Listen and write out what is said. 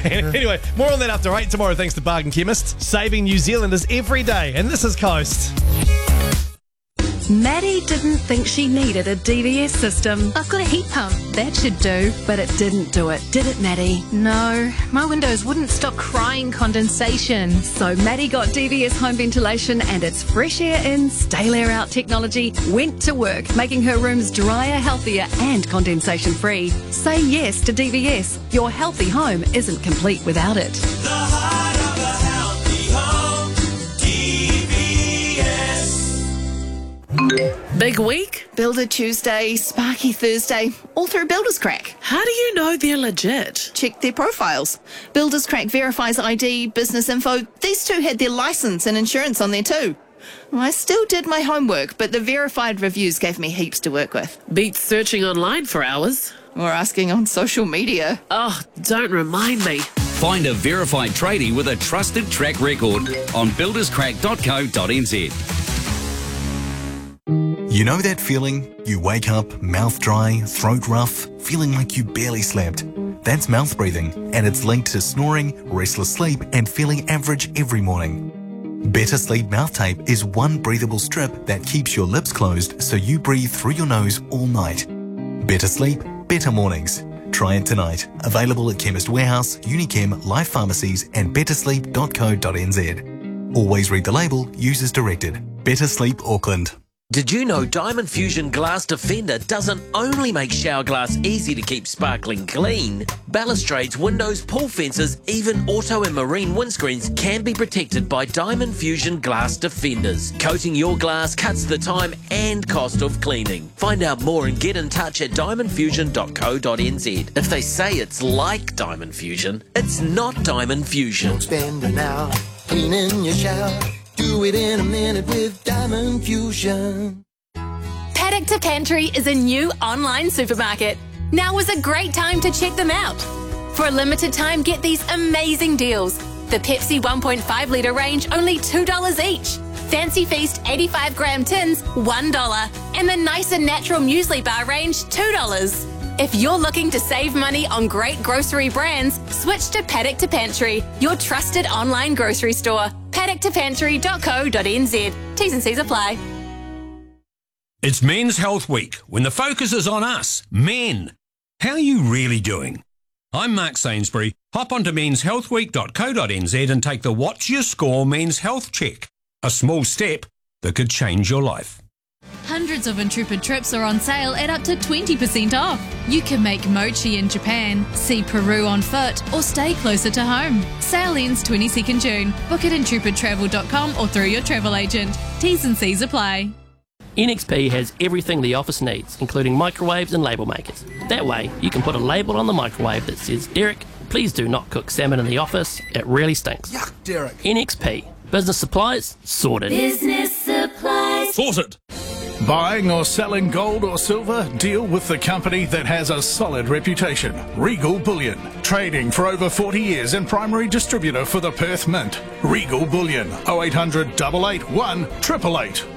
Anyway, more on that after 8 tomorrow thanks to Bargain Chemist, saving New Zealanders every day. And this is Coast. Maddie didn't think she needed a DVS system. I've got a heat pump. That should do. But it didn't do it, did it, Maddie? No, my windows wouldn't stop crying condensation. So Maddie got DVS home ventilation and its fresh air in, stale air out technology went to work, making her rooms drier, healthier and condensation free. Say yes to DVS. Your healthy home isn't complete without it. The heart of a healthy home, DVS. Big week? Builder Tuesday, Sparky Thursday, all through Builders Crack. How do you know they're legit? Check their profiles. Builders Crack verifies ID, business info. These two had their license and insurance on there too. I still did my homework, but the verified reviews gave me heaps to work with. Beats searching online for hours. Or asking on social media. Oh, don't remind me. Find a verified tradie with a trusted track record on builderscrack.co.nz. You know that feeling? You wake up, mouth dry, throat rough, feeling like you barely slept. That's mouth breathing, and it's linked to snoring, restless sleep, and feeling average every morning. Better Sleep Mouth Tape is one breathable strip that keeps your lips closed so you breathe through your nose all night. Better sleep, better mornings. Try it tonight. Available at Chemist Warehouse, Unichem, Life Pharmacies, and bettersleep.co.nz. Always read the label, use as directed. Better Sleep Auckland. Did you know Diamond Fusion Glass Defender doesn't only make shower glass easy to keep sparkling clean? Balustrades, windows, pool fences, even auto and marine windscreens can be protected by Diamond Fusion Glass Defenders. Coating your glass cuts the time and cost of cleaning. Find out more and get in touch at diamondfusion.co.nz. If they say it's like Diamond Fusion, it's not Diamond Fusion. Don't spend an hour cleaning your shower. Do it in a minute with Diamond Fusion. Paddock to Pantry is a new online supermarket. Now is a great time to check them out. For a limited time, get these amazing deals. The Pepsi 1.5 litre range, only $2 each. Fancy Feast 85-gram tins, $1. And the Nice and Natural Muesli Bar range, $2. If you're looking to save money on great grocery brands, switch to Paddock to Pantry, your trusted online grocery store. paddocktopantry.co.nz. T's and C's apply. It's Men's Health Week, when the focus is on us, men. How are you really doing? I'm Mark Sainsbury. Hop onto menshealthweek.co.nz and take the What's Your Score Men's Health Check. A small step that could change your life. Hundreds of Intrepid trips are on sale at up to 20% off. You can make mochi in Japan, see Peru on foot, or stay closer to home. Sale ends 22nd June. Book at intrepidtravel.com or through your travel agent. T's and C's apply. NXP has everything the office needs, including microwaves and label makers. That way, you can put a label on the microwave that says, Derek, please do not cook salmon in the office. It really stinks. Yuck, Derek. NXP. Business supplies, sorted. Business supplies. Sorted. Buying or selling gold or silver? Deal with the company that has a solid reputation. Regal Bullion. Trading for over 40 years and primary distributor for the Perth Mint. Regal Bullion. 0800 881 888.